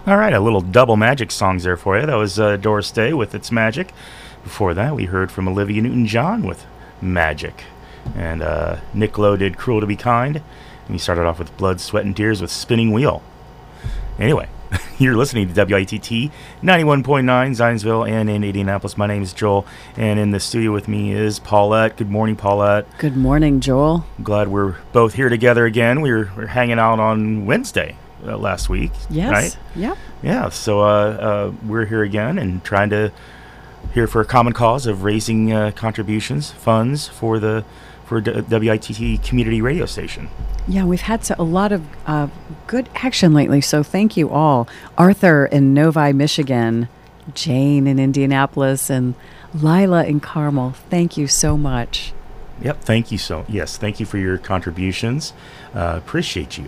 All right, a little double magic songs there for you. That was Doris Day with It's Magic. Before that, we heard from Olivia Newton-John with Magic. And Nick Lowe did Cruel to Be Kind. And we started off with Blood, Sweat, and Tears with Spinning Wheel. Anyway, you're listening to WITT 91.9 Zionsville and in Indianapolis. My name is Joel, and in the studio with me is Paulette. Good morning, Paulette. Good morning, Joel. I'm glad we're both here together again. We were hanging out on Wednesday last week, yes. Right? Yep. Yeah, so we're here again and trying to here for a common cause of raising contributions, funds for WITT community radio station. Yeah, we've had a lot of good action lately, so thank you all. Arthur in Novi, Michigan, Jane in Indianapolis, and Lila in Carmel. Thank you so much. Yep, thank you thank you for your contributions. Appreciate you.